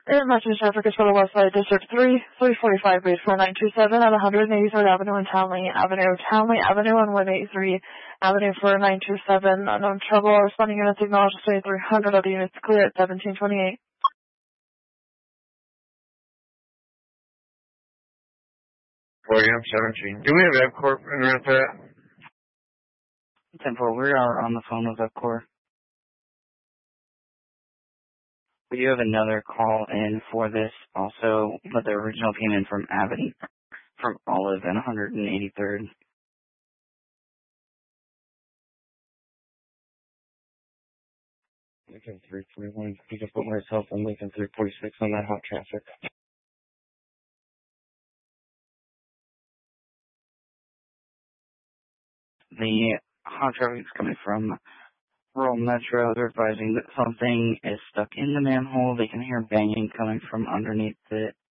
And message traffic is for the Westside District 3, 345 base 4927 at 183rd Avenue and Townley Avenue and 183 Avenue for 927. Unknown trouble. Responding units acknowledged 2300 of the units clear at 1728. 17. Do we have EvCorp in around that? 10-4, we are on the phone with EvCorp. We do have another call in for this also, but the original came in from Avenue, from Olive and 183rd. Lincoln 341. You can put myself on Lincoln 346 on that hot traffic. The hot traffic is coming from Rural Metro. They're advising that something is stuck in the manhole. They can hear banging coming from underneath it.